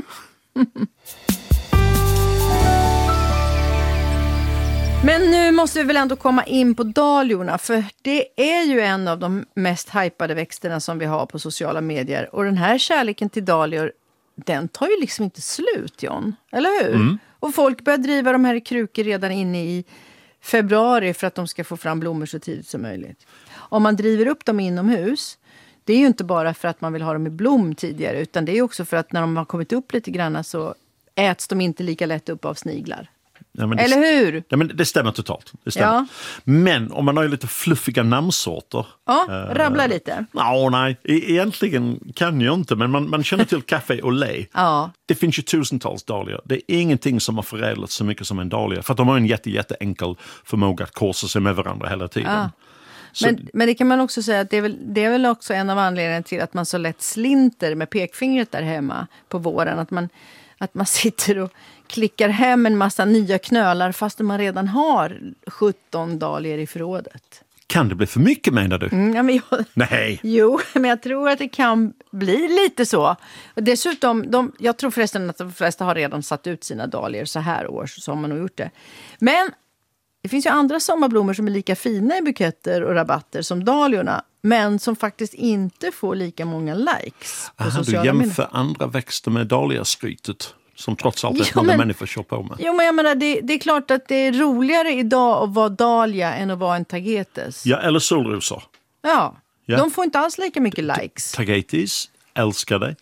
Men nu måste vi väl ändå komma in på dahliorna. För det är ju en av de mest hypade växterna som vi har på sociala medier. Och den här kärleken till dahlior, den tar ju liksom inte slut, John. Eller hur? Och folk börjar driva de här i krukor redan inne i februari för att de ska få fram blommor så tidigt som möjligt. Om man driver upp dem inomhus, det är ju inte bara för att man vill ha dem i blom tidigare, utan det är också för att när de har kommit upp lite grann så äts de inte lika lätt upp av sniglar. Eller hur? Ja, men det stämmer totalt. Det stämmer. Ja. Men om man har ju lite fluffiga namnsorter. Rabbla lite. Nej, egentligen kan jag inte. Men man känner till Café Olé. Det finns ju tusentals dahlior. Det är ingenting som har förädlats så mycket som en dahlia. För att de har en jätteenkel förmåga att korsa sig med varandra hela tiden. Men det kan man också säga att det är väl också en av anledningarna till att man så lätt slinter med pekfingret där hemma på våren. Att man sitter och klickar hem en massa nya knölar fast man redan har 17 dahlior i förrådet. Kan det bli för mycket, menar du? Nej. Jo, men jag tror att det kan bli lite så. Och dessutom, jag tror förresten att de flesta har redan satt ut sina dahlior så här år, så har man nog gjort det. Men Det finns ju andra sommarblommor som är lika fina i buketter och rabatter som dahliorna, men som faktiskt inte får lika många likes på sociala medier. Du jämför andra växter med dahliaskrytet som trots allt är många människor shoppar med. Jo, men jag menar, det är klart att det är roligare idag att vara dahlia än att vara en tagetes. Ja, eller solrosor. Ja, de får inte alls lika mycket likes. Tagetes älskar dig.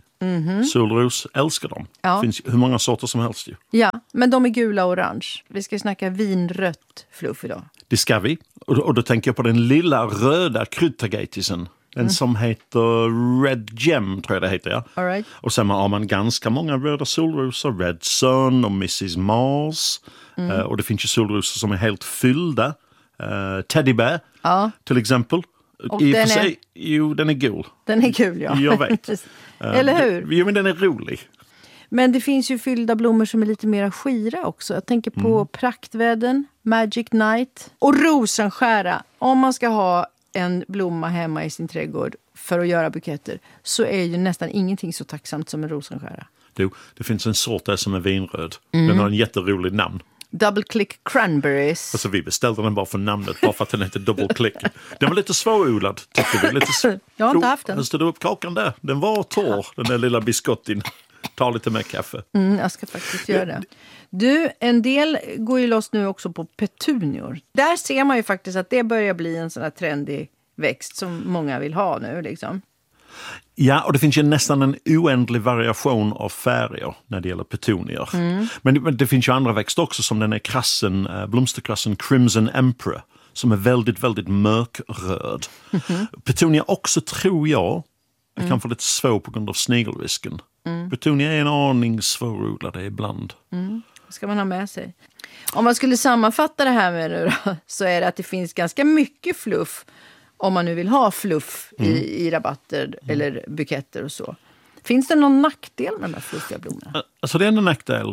Solros älskar dem. Ja. Det finns hur många sorter som helst ju. Ja, men de är gula och orange. Vi ska snacka vinrött fluff idag. Det ska vi. Och då tänker jag på den lilla röda kryddtagetesen. Den som heter Red Gem, tror jag det heter, ja. All right. Och sen har man ganska många röda solrosor. Red Sun och Mrs. Mars. Och det finns ju solrosor som är helt fyllda. Teddy Bear, till exempel. Och I den för sig, den är gul. Den är gul, ja. Jag vet. Eller hur? Jo, men den är rolig. Men det finns ju fyllda blommor som är lite mer skira också. Jag tänker på praktvädden, Magic Night och rosenskära. Om man ska ha en blomma hemma i sin trädgård för att göra buketter, så är ju nästan ingenting så tacksamt som en rosenskära. Det finns en sort där som är vinröd. Den har en jätterolig namn. Double Click Cranberries. Alltså vi beställde den bara för namnet, bara för att den heter Double Click. Den var lite svårodlad, tyckte vi. Jag har inte haft den. Stod upp kakan där. Den var torr, den där lilla biskottin. Ta lite mer kaffe. Jag ska faktiskt göra det. Du, en del går ju loss nu också på petunior. Där ser man ju faktiskt att det börjar bli en sån här trendig växt som många vill ha nu liksom. Ja, och det finns ju nästan en oändlig variation av färger när det gäller petunior. Men det finns ju andra växter också, som den är blomsterkrassen Crimson Emperor, som är väldigt, väldigt mörkröd. Petunia också, tror jag kan få lite svår på grund av snigelrisken. Petunia är en aning svårodlade ibland. Det ska man ha med sig. Om man skulle sammanfatta det här med nu då, så är det att det finns ganska mycket fluff. Om man nu vill ha fluff i rabatter eller buketter och så. Finns det någon nackdel med de här fluffiga blommorna? Alltså det enda nackdel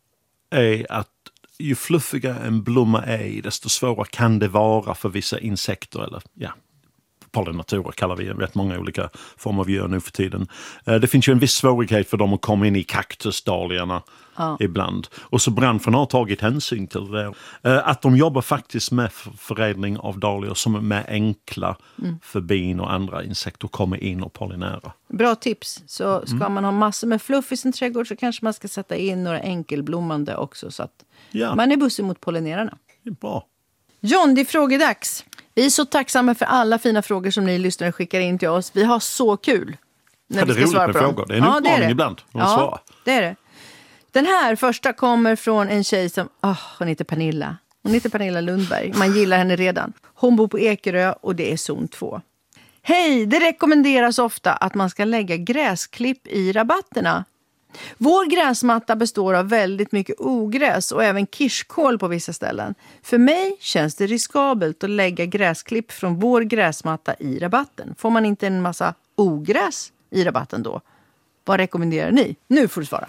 är att ju fluffigare en blomma är, desto svårare kan det vara för vissa insekter eller pollinatorer kallar vi rätt många olika former vi gör nu för tiden. Det finns ju en viss svårighet för dem att komma in i kaktusdahliorna ibland. Och så branschen har tagit hänsyn till det. Att de jobbar faktiskt med förädling av dahlior som är med enkla för bin och andra insekter kommer in och pollinära. Bra tips. Så ska man ha massor med fluff i sin trädgård, så kanske man ska sätta in några enkelblommande också, så att man är bussig mot pollinerarna. Det är bra. John, det är frågedags. Vi är så tacksamma för alla fina frågor som ni lyssnare skickar in till oss. Vi har så kul när vi ska svara på dem. Det är roligt med frågor. Det är en utmaning ibland. Ja, det är det. Den här första kommer från en tjej som, hon heter Pernilla. Hon heter Pernilla Lundberg. Man gillar henne redan. Hon bor på Ekerö och det är zon 2. Hej, det rekommenderas ofta att man ska lägga gräsklipp i rabatterna. Vår gräsmatta består av väldigt mycket ogräs och även kirskål på vissa ställen. För mig känns det riskabelt att lägga gräsklipp från vår gräsmatta i rabatten. Får man inte en massa ogräs i rabatten då? Vad rekommenderar ni? Nu får du svara.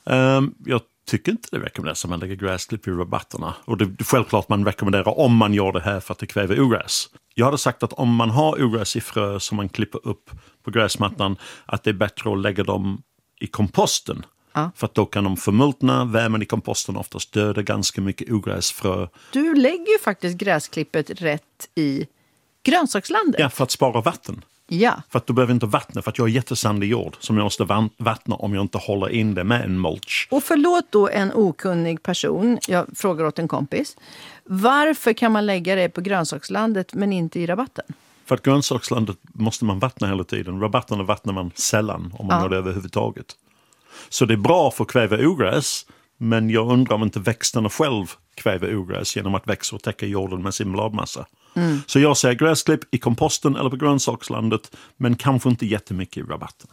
Jag tycker inte det rekommenderas att man lägger gräsklipp i rabatterna. Och det är självklart man rekommenderar om man gör det här för att det kväver ogräs. Jag hade sagt att om man har ogräs i frö som man klipper upp på gräsmattan, att det är bättre att lägga dem i komposten. För att då kan de förmultna, värmen i komposten oftast döda ganska mycket ogräsfrö. Du lägger ju faktiskt gräsklippet rätt i grönsakslandet. Ja, för att spara vatten. Ja. För att du behöver inte vattna, för att jag har jättesandig jord som jag måste vattna om jag inte håller in det med en mulch. Och förlåt då en okunnig person, jag frågar åt en kompis. Varför kan man lägga det på grönsakslandet men inte i rabatten? För att grönsakslandet måste man vattna hela tiden. Rabatterna vattnar man sällan om man gör det överhuvudtaget. Så det är bra för att kväva ogräs, men jag undrar om inte växterna själv kväver ogräs genom att växa och täcka jorden med sin bladmassa. Så jag säger gräsklipp i komposten eller på grönsakslandet, men kanske inte jättemycket i rabatten.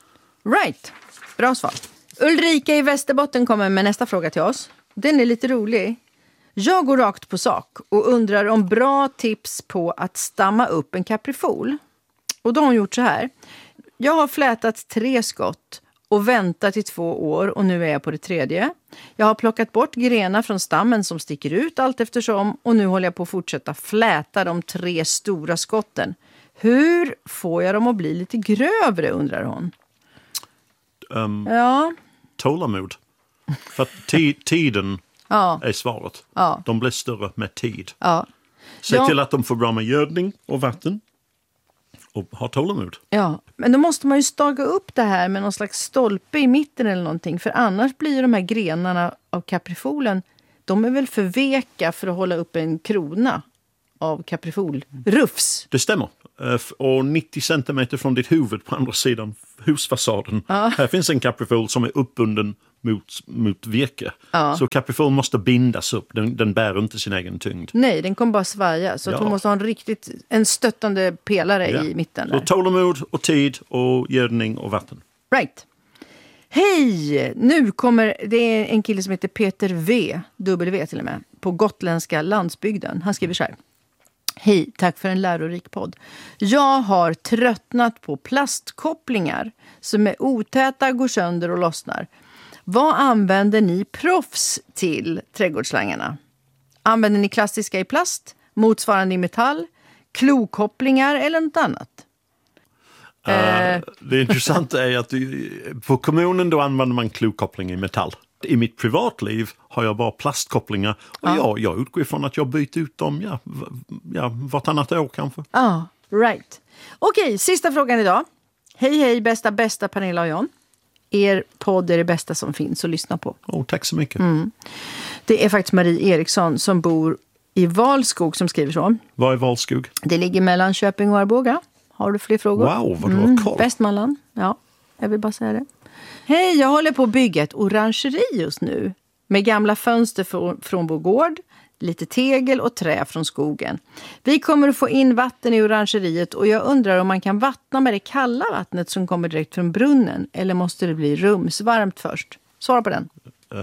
Right, bra svar. Ulrika i Västerbotten kommer med nästa fråga till oss. Den är lite rolig. Jag går rakt på sak och undrar om bra tips på att stamma upp en kaprifol. Och då har hon gjort så här. Jag har flätat 3 skott och väntat i 2 år och nu är jag på det 3:e. Jag har plockat bort grenar från stammen som sticker ut allt eftersom och nu håller jag på att fortsätta fläta de 3 stora skotten. Hur får jag dem att bli lite grövre, undrar hon. Tålamod. För att tiden är svaret. Ja. De blir större med tid. Ja. Se till att de får bra med gödning och vatten. Och ha tålamod. Ja, men då måste man ju staga upp det här med någon slags stolpe i mitten eller någonting. För annars blir ju de här grenarna av kaprifolen, de är väl för veka för att hålla upp en krona av kaprifolrufs. Det stämmer. Och 90 centimeter från ditt huvud på andra sidan husfasaden. Ja. Här finns en kaprifol som är uppbunden mot virke. Ja. Så kaprifol måste bindas upp. Den bär inte sin egen tyngd. Nej, den kommer bara svaja. Så att hon måste ha en stöttande pelare i mitten. Där. Så tålamod och tid och gödning och vatten. Right. Hej! Nu kommer det är en kille som heter Peter W till och med, på gotländska landsbygden. Han skriver så här. Hej, tack för en lärorik podd. Jag har tröttnat på plastkopplingar som är otäta, går sönder och lossnar. Vad använder ni proffs till trädgårdsslangarna? Använder ni klassiska i plast, motsvarande i metall, klokopplingar eller något annat? Det intressanta är att på kommunen då använder man klokoppling i metall. I mitt privatliv har jag bara plastkopplingar och jag utgår ifrån att jag byter ut dem vartannat år kanske. Ja, right. Okej, sista frågan idag. Hej, bästa Pernilla och John. Er podd är det bästa som finns att lyssna på. Tack så mycket. Det är faktiskt Marie Eriksson som bor i Valskog som skriver så. Vad är Valskog? Det ligger mellan Köping och Arboga. Har du fler frågor? Wow, vad du har koll. Västmanland, ja. Jag vill bara säga det. Hej, jag håller på att bygga ett orangeri just nu. Med gamla fönster från vår gård, lite tegel och trä från skogen. Vi kommer att få in vatten i orangeriet och jag undrar om man kan vattna med det kalla vattnet som kommer direkt från brunnen. Eller måste det bli rumsvarmt först? Svara på den.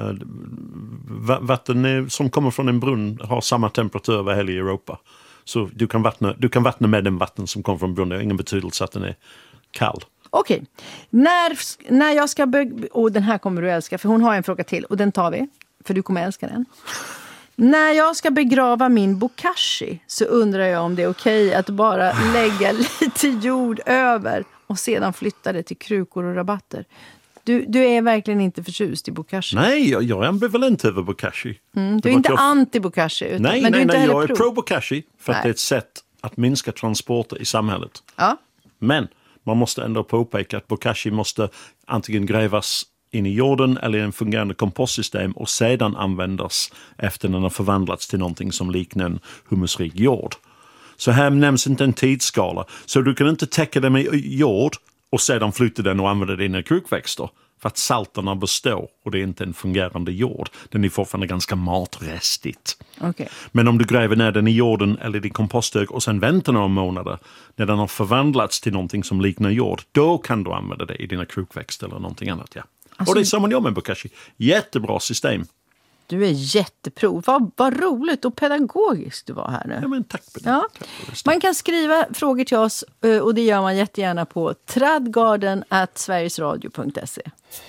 Vatten som kommer från en brunn har samma temperatur över hela Europa. Så du kan vattna med den vatten som kommer från brunnen. Det har ingen betydelse att den är kall. Okej. När jag ska den här kommer du älska, för hon har en fråga till och den tar vi, för du kommer älska den. När jag ska begrava min bokashi så undrar jag om det är okej att bara lägga lite jord över och sedan flytta det till krukor och rabatter. Du är verkligen inte förtjust i bokashi. Nej, jag är ambivalent över bokashi. Du är inte anti-bokashi. Nej, jag är pro-bokashi för att det är ett sätt att minska transporter i samhället. Ja. Men man måste ändå påpeka att bokashi måste antingen grävas in i jorden eller i en fungerande kompostsystem och sedan användas efter den har förvandlats till någonting som liknar en humusrik jord. Så här nämns inte en tidsskala. Så du kan inte täcka det med jord och sedan flytta den och använda dina krukväxter. För att salterna består och det är inte en fungerande jord. Den är fortfarande ganska matrestigt. Okay. Men om du gräver ner den i jorden eller i komposthög och sen väntar några månader när den har förvandlats till någonting som liknar jord, då kan du använda det i dina krukväxter eller någonting annat. Ja. Alltså, och det är som man gör med bokashi. Jättebra system. Du är jättepro. Vad roligt och pedagogiskt du var här nu. Ja, men tack för det. Ja. Man kan skriva frågor till oss och det gör man jättegärna på tradgarden@sverigesradio.se.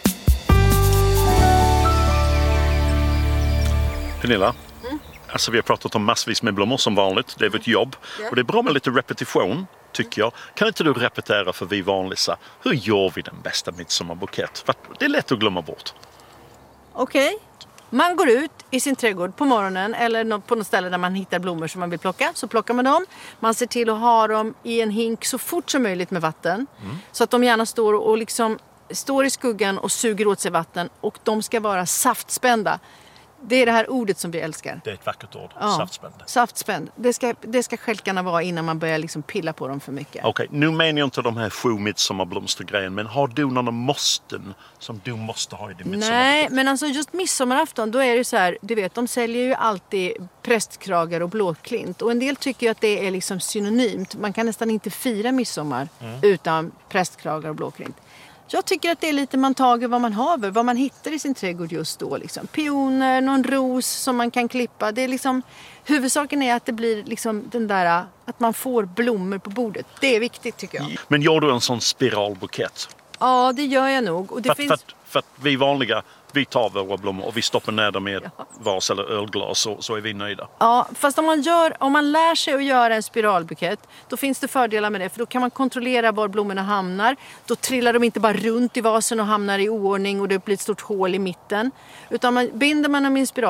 Pernilla, alltså vi har pratat om massvis med blommor som vanligt. Det är vårt jobb. Och det är bra med lite repetition, tycker jag. Kan inte du repetera för vi vanliga? Hur gör vi den bästa midsommarbukett? För det är lätt att glömma bort. Okej. Man går ut i sin trädgård på morgonen eller på något ställe där man hittar blommor som man vill plocka. Så plockar man dem. Man ser till att ha dem i en hink så fort som möjligt med vatten. Så att de gärna står i skuggan och suger åt sig vatten. Och de ska vara saftspända. Det är det här ordet som vi älskar. Det är ett vackert ord. Ja. Saftspänd. Saftspänd. Det ska stjälkarna vara innan man börjar pilla på dem för mycket. Okej, nu menar jag inte de här 7 midsommarblomstergrejen. Men har du några måsten som du måste ha i din midsommar? Nej, men alltså just midsommarafton, då är det så här, du vet, de säljer ju alltid prästkragar och blåklint. Och en del tycker ju att det är synonymt. Man kan nästan inte fira midsommar utan prästkragar och blåklint. Jag tycker att det är lite man tager vad man haver, vad man hittar i sin trädgård just då. Pioner, någon ros som man kan klippa. Det är huvudsaken är att det blir den där, att man får blommor på bordet. Det är viktigt tycker jag. Men gör du en sån spiralbukett? Ja, det gör jag nog. Och för att vi vanliga, vi tar våra blommor och vi stoppar ner dem i ett vas eller ölglas så är vi nöjda. Ja, fast om man lär sig att göra en spiralbukett, då finns det fördelar med det. För då kan man kontrollera var blommorna hamnar. Då trillar de inte bara runt i vasen och hamnar i oordning och det blir ett stort hål i mitten. Utan binder man dem i en spiral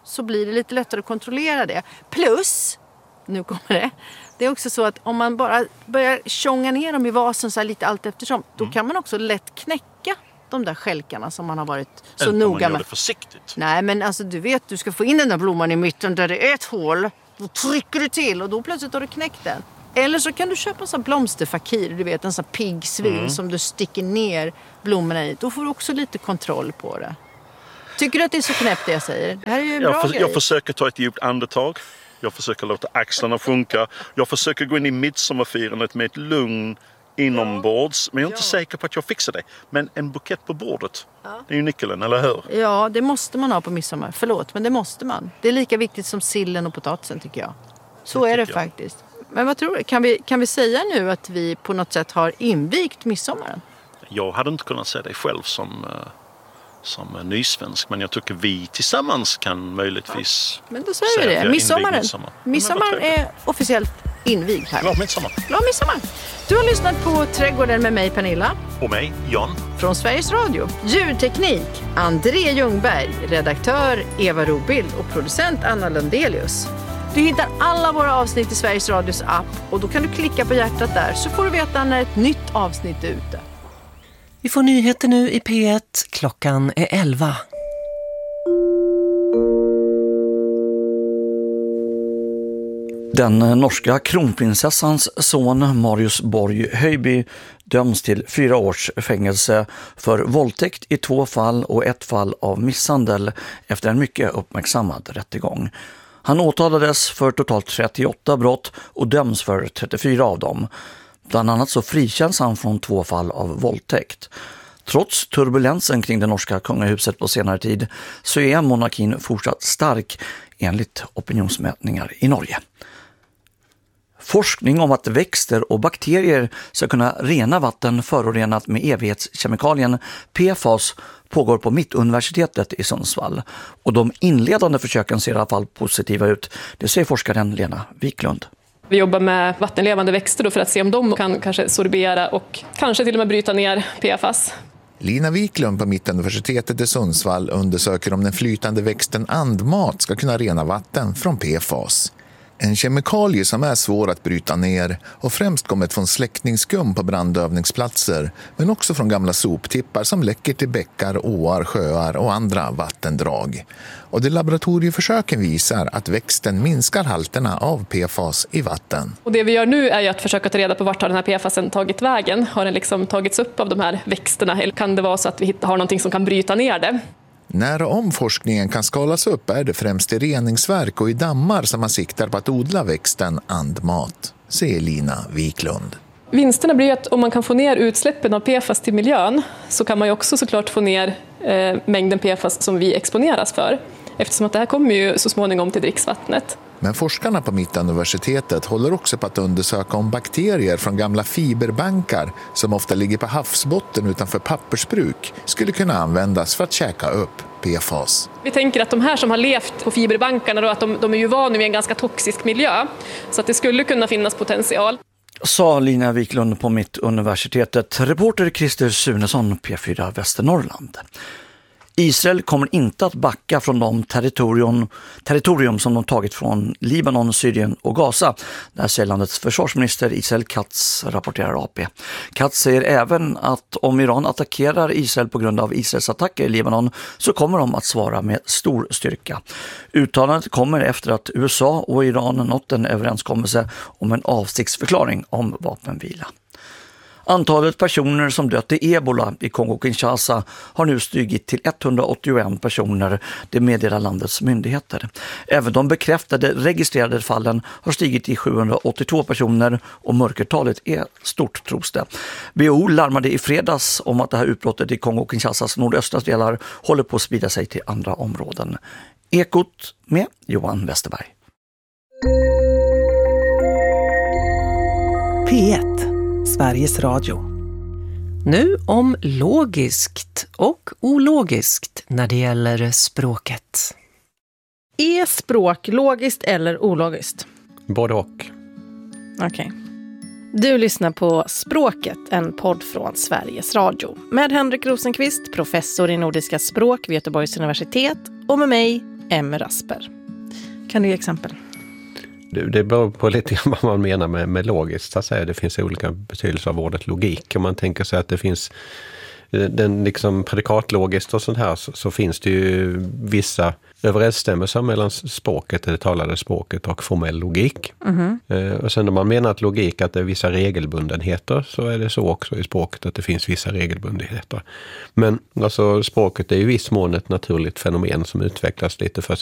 så blir det lite lättare att kontrollera det. Plus, nu kommer det är också så att om man bara börjar tjonga ner dem i vasen så här lite allt eftersom, då kan man också lätt knäcka de där skälkarna som man har varit så noga med. Man gör det försiktigt. Nej, men alltså du vet, du ska få in den där blomman i mitten där det är ett hål. Då trycker du till och då plötsligt har du knäckt den. Eller så kan du köpa en sån blomsterfakir, du vet, en sån pigg svin som du sticker ner blommorna i. Då får du också lite kontroll på det. Tycker du att det är så knäppt det jag säger? Det här är ju en bra grej. Jag försöker ta ett djupt andetag. Jag försöker låta axlarna sjunka. Jag försöker gå in i midsommarfirandet med ett lugn inombords. Men jag är inte säker på att jag fixar det. Men en bukett på bordet, det är ju nyckeln, eller hur? Ja, det måste man ha på midsommar. Förlåt, men det måste man. Det är lika viktigt som sillen och potatisen tycker jag. Så är det faktiskt. Men vad tror du? Kan vi säga nu att vi på något sätt har invigt midsommaren? Jag hade inte kunnat säga det själv som nysvensk, men jag tycker vi tillsammans kan möjligtvis men då säger vi det. Midsommaren är officiellt invigd här. Glad midsommar. Glad midsommar. Du har lyssnat på Trädgården med mig, Pernilla. Och mig, Jan. Från Sveriges Radio. Ljudteknik, André Ljungberg. Redaktör, Eva Robild. Och producent, Anna Lundelius. Du hittar alla våra avsnitt i Sveriges Radios app. Och då kan du klicka på hjärtat där, så får du veta när ett nytt avsnitt är ute. Vi får nyheter nu i P1. Klockan är 11. Den norska kronprinsessans son Marius Borg Höjby döms till 4 års fängelse för våldtäkt i 2 fall och 1 fall av misshandel efter en mycket uppmärksammad rättegång. Han åtalades för totalt 38 brott och döms för 34 av dem. Bland annat så frikänns han från 2 fall av våldtäkt. Trots turbulensen kring det norska kungahuset på senare tid så är monarkin fortsatt stark enligt opinionsmätningar i Norge. Forskning om att växter och bakterier ska kunna rena vatten förorenat med evighetskemikalien PFAS pågår på Mittuniversitetet i Sundsvall. Och de inledande försöken ser i alla fall positiva ut. Det säger forskaren Lena Wiklund. Vi jobbar med vattenlevande växter då för att se om de kan kanske sorbera och kanske till och med bryta ner PFAS. Lina Wiklund på Mittuniversitetet i Sundsvall undersöker om den flytande växten andmat ska kunna rena vatten från PFAS. En kemikalie som är svår att bryta ner och främst kommit från släckningsskum på brandövningsplatser men också från gamla soptippar som läcker till bäckar, åar, sjöar och andra vattendrag. Och de laboratorieförsöken visar att växten minskar halterna av PFAS i vatten. Och det vi gör nu är ju att försöka ta reda på vart har den här PFASen tagit vägen. Har den liksom tagits upp av de här växterna eller kan det vara så att vi har någonting som kan bryta ner det? När omforskningen kan skalas upp är det främst i reningsverk och i dammar som man siktar på att odla växten andmat, säger Lina Wiklund. Vinsterna blir att om man kan få ner utsläppen av PFAS till miljön så kan man ju också såklart få ner mängden PFAS som vi exponeras för. Eftersom att det här kommer ju så småningom till dricksvattnet. Men forskarna på Mittuniversitetet håller också på att undersöka om bakterier från gamla fiberbankar som ofta ligger på havsbotten utanför pappersbruk skulle kunna användas för att käka upp PFAS. Vi tänker att de här som har levt på fiberbankarna då, att de är ju vana vid en ganska toxisk miljö så att det skulle kunna finnas potential. Sa Lina Wiklund på Mittuniversitetet. Reporter Christer Sunesson, P4 Västernorrland. Israel kommer inte att backa från de territorium som de tagit från Libanon, Syrien och Gaza. Där säger landets försvarsminister Israel Katz, rapporterar AP. Katz säger även att om Iran attackerar Israel på grund av Israels attacker i Libanon så kommer de att svara med stor styrka. Uttalandet kommer efter att USA och Iran nått en överenskommelse om en avsiktsförklaring om vapenvila. Antalet personer som dött i Ebola i Kongo-Kinshasa har nu stigit till 181 personer, det meddelar landets myndigheter. Även de bekräftade registrerade fallen har stigit till 782 personer och mörkertalet är stort, tros det. WHO larmade i fredags om att det här utbrottet i Kongo-Kinshasas nordöstra delar håller på att sprida sig till andra områden. Ekot med Johan Westerberg. P1, Sveriges Radio. Nu om logiskt och ologiskt när det gäller språket. Är språk logiskt eller ologiskt? Både och. Okej. Du lyssnar på Språket, en podd från Sveriges Radio. Med Henrik Rosenqvist, professor i nordiska språk vid Göteborgs universitet. Och med mig, M. Rasper. Kan du ge exempel? Det beror på lite grann vad man menar med logiskt. Så att säga. Det finns olika betydelser av ordet logik. Om man tänker sig att det finns den liksom predikatlogiskt och sånt här så finns det ju vissa överensstämmelser mellan språket, det talade språket och formell logik. Och sen när man menar att logik att det är vissa regelbundenheter så är det så också i språket att det finns vissa regelbundenheter. Men alltså språket är i viss mån ett naturligt fenomen som utvecklas lite för